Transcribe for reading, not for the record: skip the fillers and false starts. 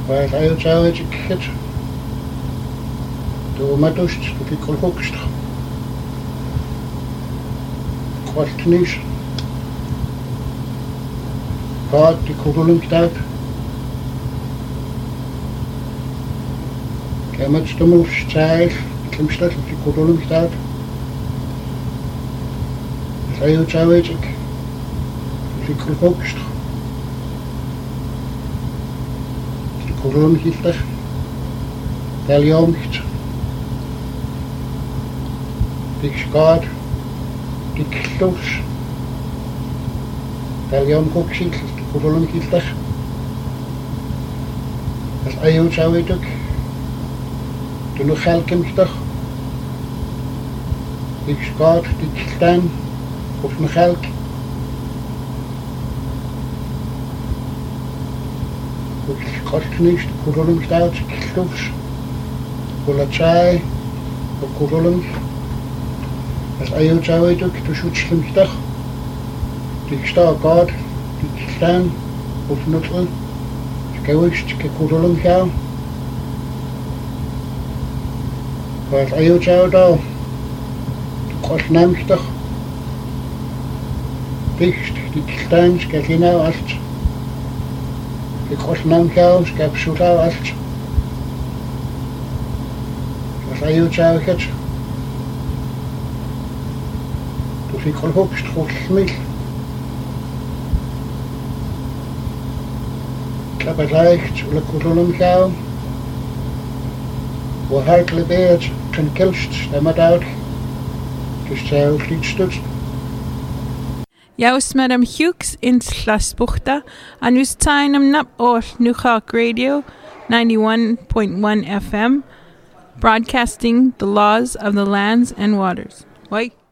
Weil ayutsaawit ikkit. Tuumatust tupikulhuksta. Qualtnis. Kaat tikurulumktaat. Kämetstumulstail klimstat tikurulumktaat. Ayutsaawit tupikulhuksta. Kurulumkiltach. Taljomkt. Dikskaat. Diklus. Taljomkuksil. Kurulumkiltach. As ayutsawituk. Tunuchalkimstach. Dikskaat. Dikstan. Kusnuchalk. Kostnis, kurulumktaat, klus. Kulatsai. Kurulum. As ayutsawituk. Tushutskimstach. Dikstaakaat. Dikstan. Kusnuchalk. Skawist. Kurulumkjau. As ayutsawidau. Kostnamstach. Dikst. Dikstan. Skakinau alt. Kostnamkjau. Skapsutau alt. As ayutsawiket. Tupikulhukst. Kulmil. Klapatleicht. Ula kurulumkjau. Hartlebeert ten kilst stemmet uit. Dus zij vliegstut. Jaus madam Hughes in Slasbuchta, and us time nap or Nukhak Radio 91.1 FM, broadcasting the laws of the lands and waters. Wai.